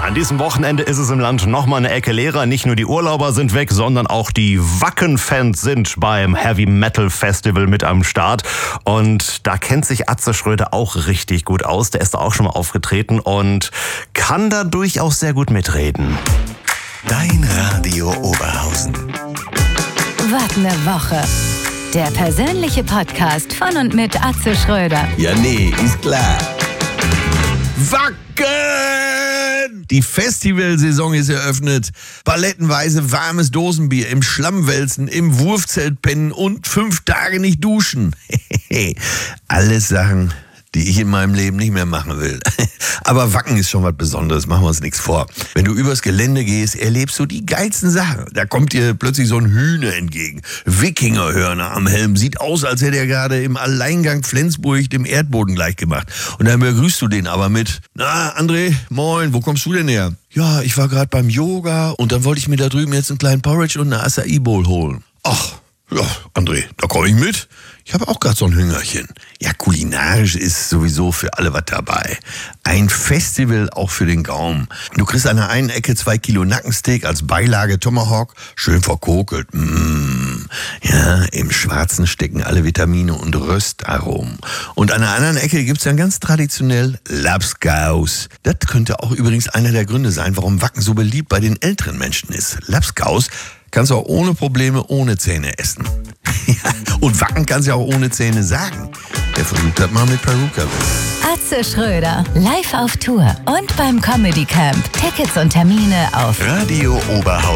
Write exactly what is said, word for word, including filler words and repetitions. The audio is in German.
An diesem Wochenende ist es im Land noch mal eine Ecke leerer. Nicht nur die Urlauber sind weg, sondern auch die Wacken-Fans sind beim Heavy Metal Festival mit am Start. Und da kennt sich Atze Schröder auch richtig gut aus. Der ist da auch schon mal aufgetreten und kann da durchaus sehr gut mitreden. Dein Radio Oberhausen. Was ne Woche. Der persönliche Podcast von und mit Atze Schröder. Ja, nee, ist klar. Wacken! Die Festivalsaison ist eröffnet. Palettenweise warmes Dosenbier im Schlammwälzen, im Wurfzelt pennen und fünf Tage nicht duschen. Alles Sachen, die ich in meinem Leben nicht mehr machen will. Aber Wacken ist schon was Besonderes, machen wir uns nichts vor. Wenn du übers Gelände gehst, erlebst du die geilsten Sachen. Da kommt dir plötzlich so ein Hühner entgegen. Wikingerhörner am Helm. Sieht aus, als hätte er gerade im Alleingang Flensburg dem Erdboden gleichgemacht. Und dann begrüßt du den aber mit: Na, André, moin, wo kommst du denn her? Ja, ich war gerade beim Yoga und dann wollte ich mir da drüben jetzt einen kleinen Porridge und eine Acai Bowl holen. Ach, ja, André, da komme ich mit. Ich habe auch gerade so ein Hüngerchen. Ja, kulinarisch ist sowieso für alle was dabei. Ein Festival auch für den Gaumen. Du kriegst an der einen Ecke zwei Kilo Nackensteak als Beilage Tomahawk, schön verkokelt. Mmh. Ja, im Schwarzen stecken alle Vitamine und Röstaromen. Und an der anderen Ecke gibt's dann ganz traditionell Labskaus. Das könnte auch übrigens einer der Gründe sein, warum Wacken so beliebt bei den älteren Menschen ist. Labskaus kannst du auch ohne Probleme ohne Zähne essen. Ja, und Wacken kannst du auch ohne Zähne sagen. Der versucht das mal mit Peruka. Atze Schröder, live auf Tour und beim Comedy Camp. Tickets und Termine auf Radio Oberhausen.